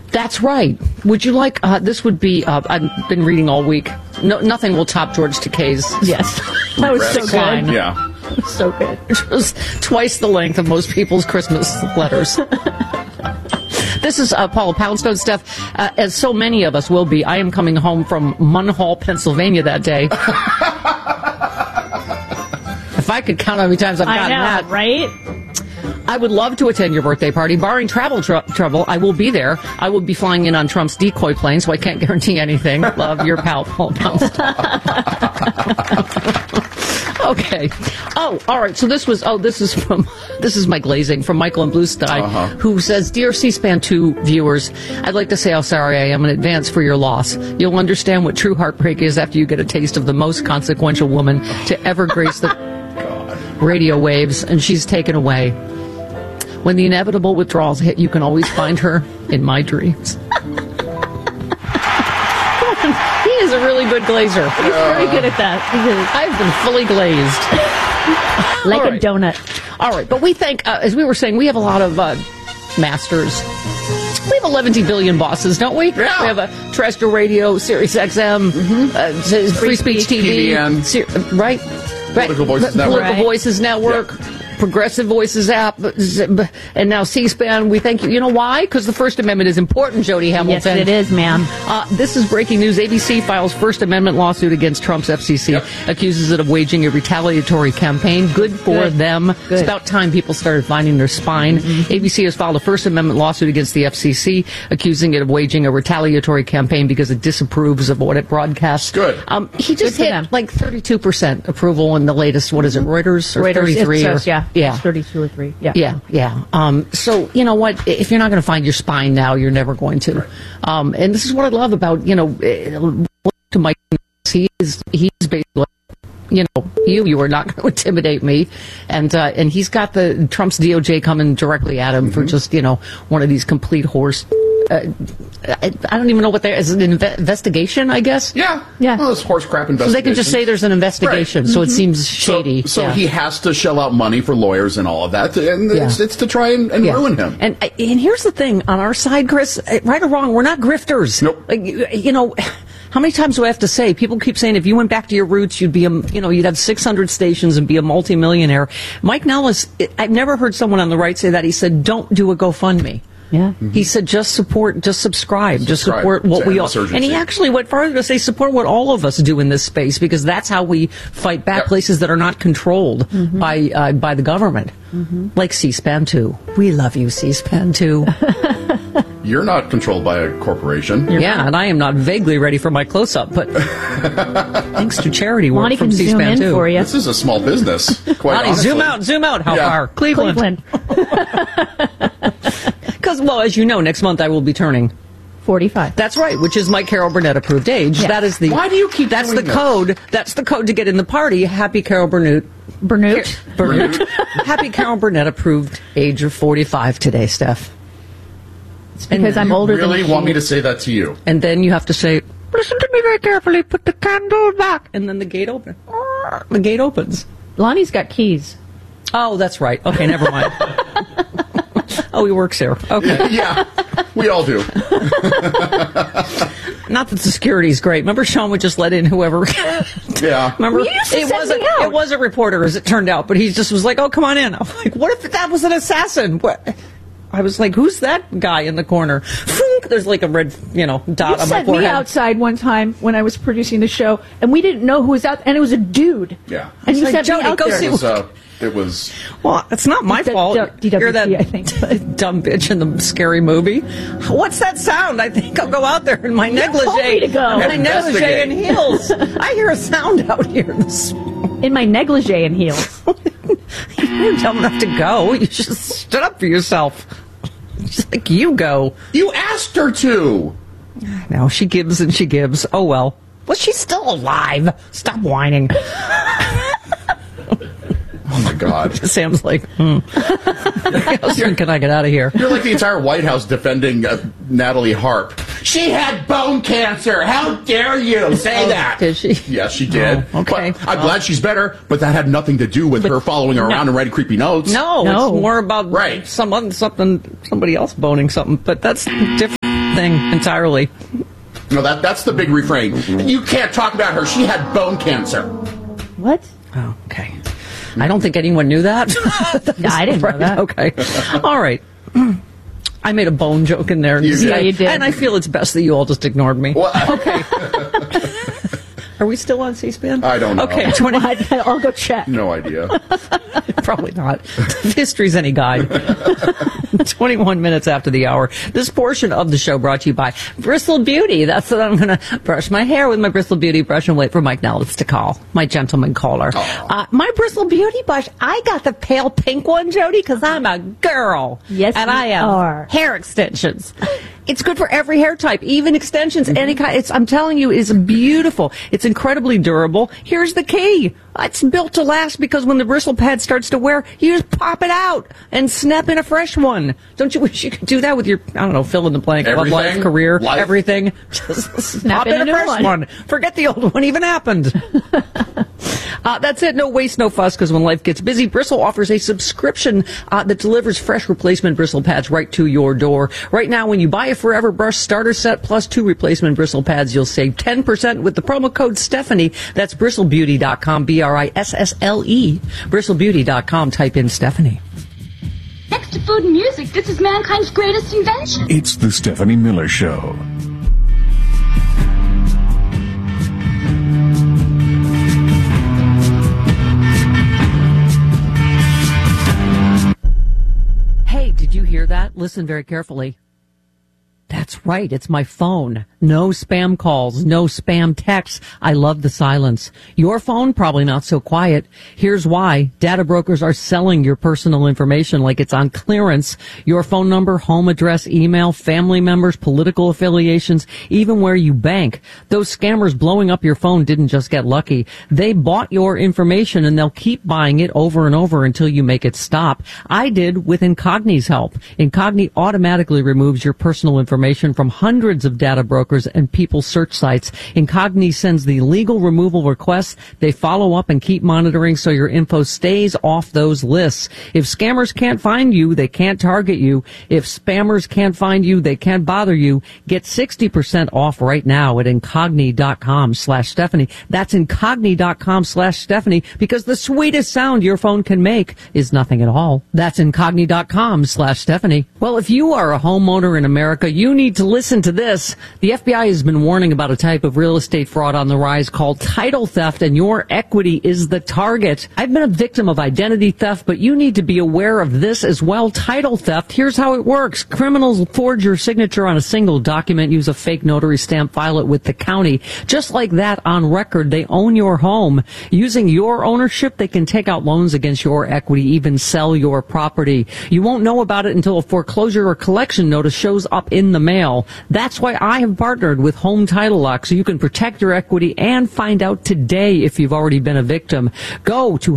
That's right. Would you like, this would be, I've been reading all week. No, nothing will top George Takei's. Yes. That was so good. Yeah. So good. It was twice the length of most people's Christmas letters. This is Paula Poundstone, Steph. As so many of us will be, I am coming home from Munhall, Pennsylvania that day. If I could count how many times I've gotten that. Right? I would love to attend your birthday party. Barring travel trouble, I will be there. I will be flying in on Trump's decoy plane, so I can't guarantee anything. Love, your pal, Paul Poundstone. Okay. Oh, all right. So this is Mike Glazing from Michael and Blue Sky, who says, "Dear C-SPAN 2 viewers, I'd like to say how sorry I am in advance for your loss. You'll understand what true heartbreak is after you get a taste of the most consequential woman to ever grace the radio waves, and she's taken away. When the inevitable withdrawals hit, you can always find her in my dreams." He is a really good glazer. He's very good at that. I've been fully glazed. Like a donut. All right, but we think, as we were saying, we have a lot of masters. We have 11 billion bosses, don't we? Yeah. We have a terrestrial radio, Sirius XM, Free Speech TV, right? Political Voices Network. Political Voices Network. Yeah. Progressive Voices app, and now C-SPAN. We thank you. You know why? Because the First Amendment is important, Jody Hamilton. Yes, it is, ma'am. This is breaking news. ABC files First Amendment lawsuit against Trump's FCC, accuses it of waging a retaliatory campaign. Good for them. Good. It's about time people started finding their spine. ABC has filed a First Amendment lawsuit against the FCC, accusing it of waging a retaliatory campaign because it disapproves of what it broadcasts. Good. He just hit like 32% approval in the latest, what is it, Reuters? Or Reuters, 33? it says, yeah. Yeah. It's 32 or 3. Yeah. Yeah. So, you know what? If you're not going to find your spine now, you're never going to. And this is what I love about, to Mike. He's basically, you are not going to intimidate me. And he's got the Trump's DOJ coming directly at him for just, one of these complete horse. I don't even know what there is. An investigation, I guess? Yeah. Well, it's horse crap investigation. So they can just say there's an investigation, right. So it seems shady. So he has to shell out money for lawyers and all of that, and it's to try and ruin him. And here's the thing, on our side, Chris, right or wrong, we're not grifters. Nope. How many times do I have to say? People keep saying if you went back to your roots, you'd be you'd have 600 stations and be a multimillionaire. Mike Nellis, I've never heard someone on the right say that. He said, "Don't do a GoFundMe." Yeah. He said, just subscribe, just support what we all. And he actually went farther to say, support what all of us do in this space, because that's how we fight back places that are not controlled by the government, like C-SPAN 2. We love you, C-SPAN 2. You're not controlled by a corporation. And I am not vaguely ready for my close-up, but thanks to charity work Lonnie from can C-SPAN zoom in 2. for you. This is a small business, quite Lonnie, honestly. zoom out. How far? Cleveland. Because, as you know, next month I will be turning 45. That's right, which is my Carol Burnett approved age. Yes. That is the. Why do you keep That's doing the code. That's the code to get in the party. Happy Carol Burnett. Burnett. Happy Carol Burnett approved age of 45 today, Steph. It's because I'm older than you. Really want me to say that to you? And then you have to say, "Listen to me very carefully. Put the candle back," and then the gate opens. The gate opens. Lonnie's got keys. Oh, that's right. Okay, never mind. Oh, he works here. Okay. Yeah, we all do. Not that the security's great. Remember, Sean would just let in whoever. Yeah. Remember, it was a reporter, as it turned out, but he just was like, "Oh, come on in." I'm like, "What if that was an assassin?" What? I was like, "Who's that guy in the corner?" There's like a red, dot on my forehead. You sent me outside one time when I was producing the show, and we didn't know who was out, and it was a dude. Yeah. And you like, sent me Jody, out go there. see. It was. Well, it's not my fault. DWP, You're that I think. dumb bitch in the scary movie. What's that sound? I think I'll go out there in my negligee. To go. My negligee and heels. I hear a sound out here. In my negligee and heels. You didn't tell me not to go. You just stood up for yourself. Just like you go. You asked her to. No, she gives and she gives. Oh, well. Well, she's still alive. Stop whining. Oh, my God. Sam's like, How soon can I get out of here? You're like the entire White House defending Natalie Harp. She had bone cancer. How dare you say that? Did she? Yes, she did. Oh, okay. But I'm glad she's better, but that had nothing to do with her following her around and writing creepy notes. No, it's more about right. somebody else boning something, but that's different. thing entirely. No, that's the big refrain. You can't talk about her. She had bone cancer. What? Oh, okay. I don't think anyone knew that. No, I didn't know that. Okay. All right. I made a bone joke in there. You did. Yeah, you did. And I feel it's best that you all just ignored me. Well, Okay. Are we still on C-SPAN? I don't know. Okay, I'll go check. no idea. Probably not. If history's any guide. 21 minutes after the hour. This portion of the show brought to you by Bristle Beauty. That's what I'm going to brush my hair with my Bristle Beauty brush and wait for Mike Nellis to call. My gentleman caller. My Bristle Beauty brush, I got the pale pink one, Jody, because I'm a girl. Yes, and you I have are. hair extensions. It's good for every hair type, even extensions, any kind. I'm telling you, it's beautiful. It's incredibly durable. Here's the key. It's built to last because when the bristle pad starts to wear, you just pop it out and snap in a fresh one. Don't you wish you could do that with your, I don't know, fill in the blank, love life, Everything? career, Life? everything? Just Snap pop in in a a new fresh one. one. Forget the old one even happened. That's it. No waste, no fuss, because when life gets busy, Bristle offers a subscription that delivers fresh replacement bristle pads right to your door. Right now, when you buy a Forever Brush starter set plus 2 replacement bristle pads, you'll save 10% with the promo code Stephanie. That's bristlebeauty.com, BRISSLE. Bristlebeauty.com. Type in Stephanie. Next to food and music, this is mankind's greatest invention. It's the Stephanie Miller Show. Hey, did you hear that? Listen very carefully. That's right. It's my phone. No spam calls, no spam texts. I love the silence. Your phone, probably not so quiet. Here's why. Data brokers are selling your personal information like it's on clearance. Your phone number, home address, email, family members, political affiliations, even where you bank. Those scammers blowing up your phone didn't just get lucky. They bought your information and they'll keep buying it over and over until you make it stop. I did with Incogni's help. Incogni automatically removes your personal information from hundreds of data brokers and people search sites. Incogni sends the legal removal requests. They follow up and keep monitoring so your info stays off those lists. If scammers can't find you, they can't target you. If spammers can't find you, they can't bother you. Get 60% off right now at incogni.com/Stephanie. That's incogni.com/Stephanie, because the sweetest sound your phone can make is nothing at all. That's incogni.com/Stephanie. Well, if you are a homeowner in America, you need to listen to this. The FBI has been warning about a type of real estate fraud on the rise called title theft, and your equity is the target. I've been a victim of identity theft, but you need to be aware of this as well. Title theft. Here's how it works. Criminals forge your signature on a single document, use a fake notary stamp, file it with the county. Just like that, on record, they own your home. Using your ownership, they can take out loans against your equity, even sell your property. You won't know about it until a foreclosure or collection notice shows up in the mail. That's why I have partnered with Home Title Lock so you can protect your equity and find out today if you've already been a victim. Go to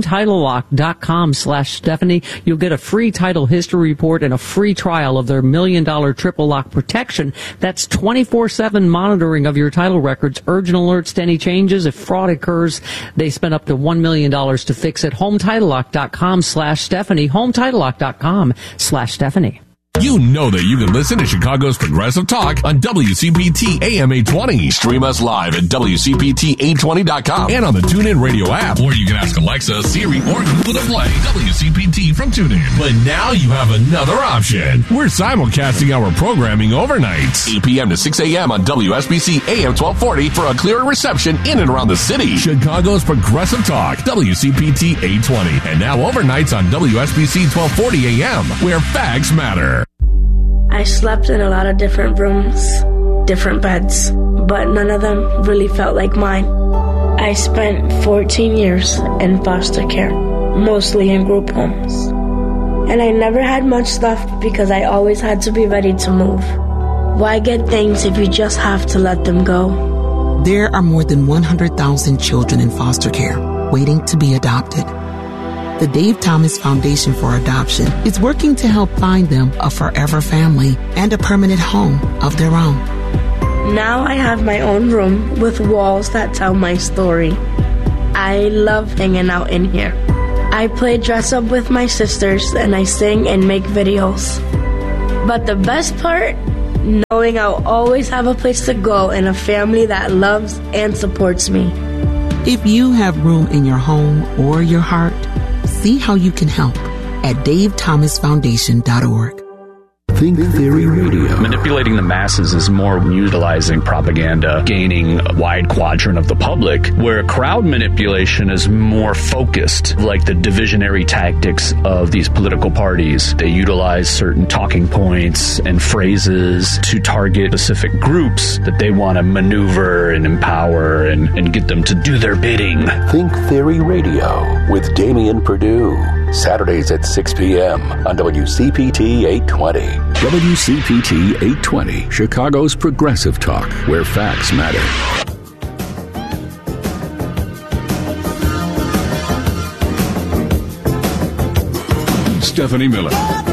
HometitleLock.com/Stephanie. You'll get a free title history report and a free trial of their $1 million triple lock protection. That's 24/7 monitoring of your title records, urgent alerts to any changes. If fraud occurs, they spend up to $1 million to fix it. HometitleLock.com/Stephanie. HometitleLock.com/Stephanie. You know that you can listen to Chicago's Progressive Talk on WCPT AM 820. Stream us live at WCPT820.com and on the TuneIn Radio app. Or you can ask Alexa, Siri, or Google to play WCPT from TuneIn. But now you have another option. We're simulcasting our programming overnights, 8 p.m. to 6 a.m. on WSBC AM 1240 for a clearer reception in and around the city. Chicago's Progressive Talk, WCPT 820. And now overnights on WSBC 1240 AM, where facts matter. I slept in a lot of different rooms, different beds, but none of them really felt like mine. I spent 14 years in foster care, mostly in group homes. And I never had much stuff because I always had to be ready to move. Why get things if you just have to let them go? There are more than 100,000 children in foster care waiting to be adopted. The Dave Thomas Foundation for Adoption is working to help find them a forever family and a permanent home of their own. Now I have my own room with walls that tell my story. I love hanging out in here. I play dress up with my sisters and I sing and make videos. But the best part, knowing I'll always have a place to go and a family that loves and supports me. If you have room in your home or your heart, see how you can help at davethomasfoundation.org. Think Theory Radio. Manipulating the masses is more utilizing propaganda, gaining a wide quadrant of the public, where crowd manipulation is more focused, like the divisionary tactics of these political parties. They utilize certain talking points and phrases to target specific groups that they want to maneuver and empower and get them to do their bidding. Think Theory Radio with Damian Perdue. Saturdays at 6 p.m. on WCPT 820. WCPT 820, Chicago's progressive talk, where facts matter. Stephanie Miller.